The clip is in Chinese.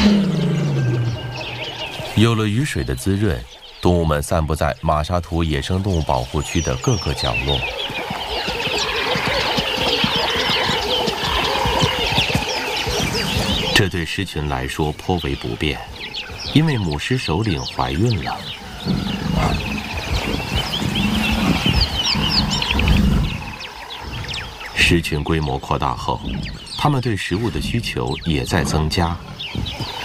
有了雨水的滋润，动物们散布在马沙图野生动物保护区的各个角落。这对狮群来说颇为不便，因为母狮首领怀孕了。狮群规模扩大后，它们对食物的需求也在增加。